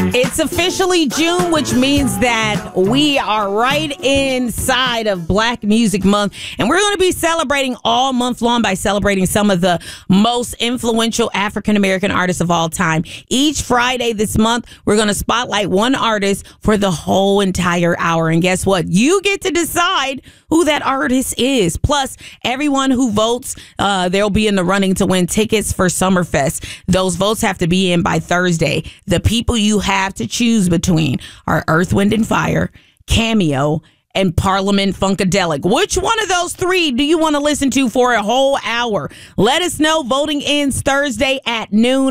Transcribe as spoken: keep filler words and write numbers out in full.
It's officially June, which means that we are right inside of Black Music Month. And we're going to be celebrating all month long by celebrating some of the most influential African-American artists of all time. Each Friday this month, we're going to spotlight one artist for the whole entire hour. And guess what? You get to decide who that artist is. Plus, everyone who votes, uh, they'll be in the running to win tickets for Summerfest. Those votes have to be in by Thursday. The people you have to choose between are Earth, Wind and Fire, Cameo, and Parliament Funkadelic. Which one of those three do you want to listen to for a whole hour? Let us know. Voting ends Thursday at noon.